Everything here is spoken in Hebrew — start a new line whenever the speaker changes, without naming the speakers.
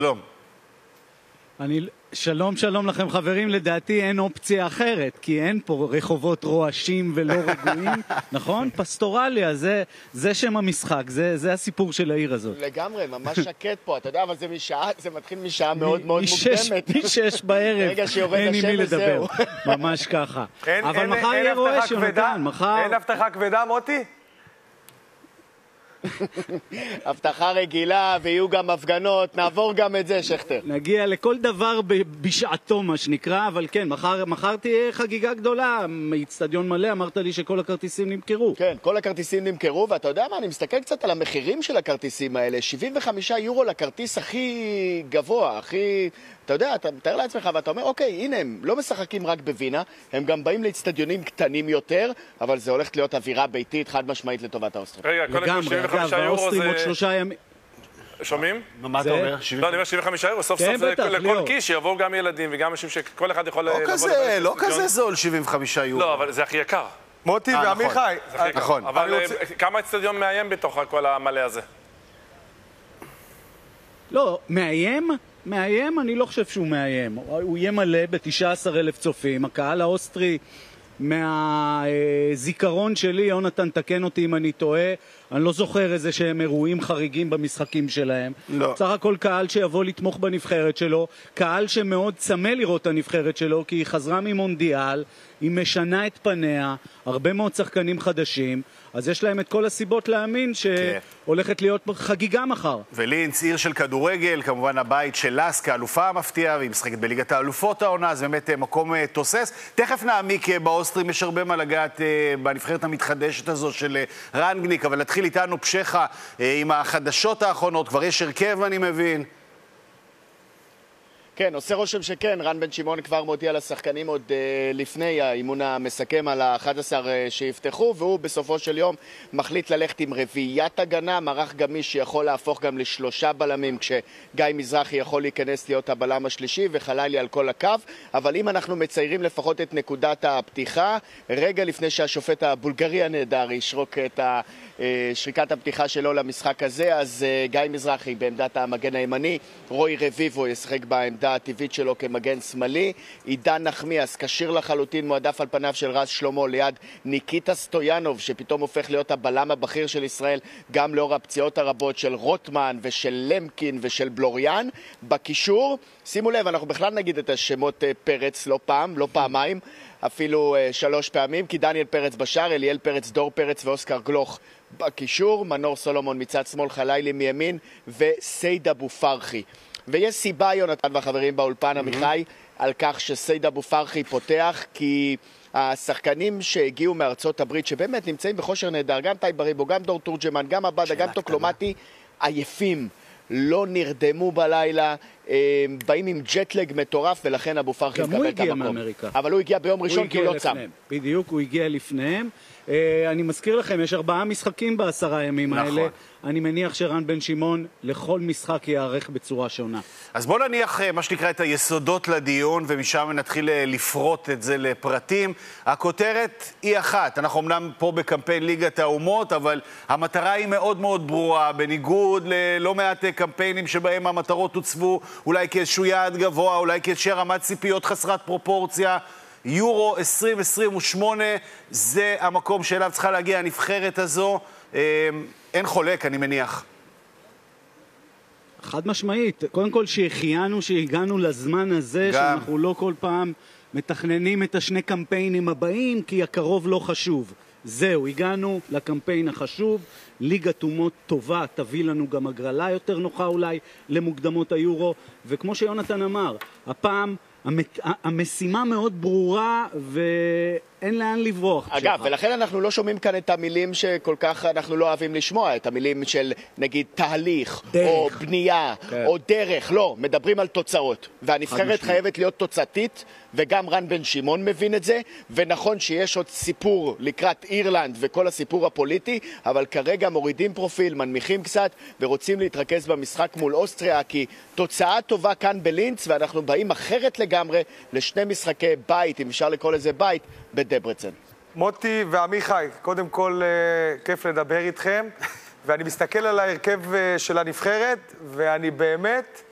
שלום.
שלום לכם חברים, לדעתי אין אופציה אחרת, כי אין פה רחובות רועשים ולא רגועים, נכון? פסטורליה, זה שם המשחק, זה הסיפור של העיר הזאת.
לגמרי, ממש שקט פה, אתה יודע, אבל זה מתחיל משעה מאוד מאוד מוקדמת.
מ-6 בערב, אין עם מי לדבר, ממש ככה. אבל מחר יהיה רועש, יונתן, מחר...
אין הבטחה כבדה, מוטי?
הבטחה רגילה, ויהיו גם הפגנות, נעבור גם את זה, שכתר.
נגיע לכל דבר בשעתו, מה שנקרא, אבל כן, מחר תהיה חגיגה גדולה, אצטדיון מלא, אמרת לי שכל הכרטיסים נמכרו.
כן, כל הכרטיסים נמכרו, ואתה יודע מה, אני מסתכל קצת על המחירים של הכרטיסים האלה, 75 יורו לכרטיס הכי גבוה, הכי... אתה יודע, אתה מתאר לעצמך ואתה אומר, אוקיי, הנה הם לא משחקים רק בווינה, הם גם באים לאצטדיונים קטנים יותר, אבל זה הולך להיות אווירה ביתית חד משמעית לטובת האוסטרים.
רגע, קודם כל 75 יורו זה...
עוד 3 ימים...
שומעים?
מה אתה אומר?
לא, אני אומר 75 יורו, סוף סוף זה לכל כיס, שיבואו גם ילדים וגם אנשים שכל אחד יכול...
לא כזה זול 75 יורו.
לא, אבל זה הכי יקר.
מוטי ועמיחי.
נכון.
אבל כמה אצטדיון מאיים בתוך כל המלא הזה?
לא, מאיים, אני לא חושב שהוא מאיים. הוא יהיה מלא ב-19,000 צופים. הקהל האוסטרי, מהזיכרון שלי, יונתן תקן אותי אם אני טועה, אני לא זוכר איזה שהם אירועים חריגים במשחקים שלהם.
לא.
סך הכל קהל שיבוא לתמוך בנבחרת שלו, קהל שמאוד צמא לראות את הנבחרת שלו, כי היא חזרה ממונדיאל, היא משנה את פניה, הרבה מאוד שחקנים חדשים, אז יש להם את כל הסיבות להאמין שהולכת להיות חגיגה מחר.
ולינץ, עיר של כדורגל, כמובן הבית של לס כאלופה המפתיעה, והיא משחקת בליגת האלופות העונה, זה באמת מקום תוסס. תכף נעמיק באוסטרים, יש הרבה מה לגעת בנבחרת המתחדשת הזו של רנגניק, אבל נתחיל איתנו פשחה עם החדשות האחרונות, כבר יש הרכב אני מבין.
כן, עושה רושם שכן, רן בן שמעון כבר מודיע לשחקנים עוד לפני האימון המסכם על ה-11 שיפתחו, והוא בסופו של יום מחליט ללכת עם רביעיית הגנה, מערך גמיש שיכול להפוך גם ל3 בלמים, כשגיא מזרחי יכול להיכנס להיות הבלם השלישי וחלילי על כל הקו, אבל אם אנחנו מציירים לפחות את נקודת הפתיחה, רגע לפני שהשופט הבולגרי הנהדר ישרוק את שריקת הפתיחה שלו למשחק הזה, אז גיא מזרחי בעמדת המגן הימני, רוי רביבו ישחק בעמדה הטבעית שלו כמגן שמאלי, עידן נחמיאס כשיר לחלוטין מועדף על פניו של רז שלמה ליד ניקיטה סטויאנוב שפתאום הופך להיות הבלם הבכיר של ישראל גם לאור הפציעות הרבות של רוטמן ושל למקין ושל בלוריאן. בקישור, שימו לב, אנחנו בכלל נגיד את השמות פרץ לא פעם, לא פעמיים, אפילו 3 פעמים, כי דניאל פרץ בשער, אליאל פרץ, דור פרץ ואוסקר גלוך בקישור, מנור סולומון מצד שמאל, חלילי מימין וסייד אבו פרחי. ויש סיבה, יונתן והחברים באולפן עמיחי, על כך שסייד אבו פרחי פותח, כי השחקנים שהגיעו מארצות הברית, שבאמת נמצאים בכושר נהדר, גם טייב אריבו, גם דור תורג'מן, גם עבדה, גם טוקלומטי, עייפים, לא נרדמו בלילה, באים עם ג'טלג מטורף, ולכן אבו פרחי מקבל את המקום.
מאמריקה.
אבל הוא הגיע ביום ראשון כי הוא לא צם.
בדיוק, הוא הגיע לפניהם. אני מזכיר לכם, יש 4 משחקים ב10 הימים האלה. אני מניח שרן בן שמעון לכל משחק יערך בצורה שונה.
אז בואו נניח מה שנקרא את היסודות לדיון, ומשם נתחיל לפרוט את זה לפרטים. הכותרת היא אחת, אנחנו אמנם פה בקמפיין ליגת האומות, אבל המטרה היא מאוד מאוד ברורה, בניגוד ללא מעט קמפיינים שבהם המטרות הוצבו אולי כאיזשהו יעד גבוה, אולי כאיזושהי רמת ציפיות חסרת פרופורציה. יורו 2028 זה המקום שאליו צריכה להגיע הנבחרת הזו. אין חולק, אני מניח.
חד משמעית. קודם כל שהחיינו, שהגענו לזמן הזה, שאנחנו לא כל פעם מתכננים את 2 קמפיינים הבאים, כי הקרוב לא חשוב. זהו, הגענו לקמפיין החשוב, ליגת אומות טובה, תביא לנו גם הגרלה יותר נוחה אולי למוקדמות היורו, וכמו שיונתן אמר, הפעם המשימה מאוד ברורה ואין לאן לברוח.
אגב, ולכן אנחנו לא שומעים כאן את המילים שכל כך אנחנו לא אוהבים לשמוע, את המילים של נגיד תהליך, או בנייה, או דרך, לא, מדברים על תוצאות. והנבחרת חייבת להיות תוצאתית, וגם רן בן שמעון מבין את זה, ונכון שיש עוד סיפור לקראת אירלנד וכל הסיפור הפוליטי, אבל כרגע מורידים פרופיל, מנמיכים קצת, ורוצים להתרכז במשחק מול אוסטריה, כי תוצאה טובה כאן בלינץ, ואנחנו באים אחרת לגמרי ל2 משחקי בית, אם אפשר לקרוא לזה בית, בדברצן.
מוטי ועמיחי, קודם כל כיף לדבר איתכם, ואני מסתכל על ההרכב של הנבחרת, ואני באמת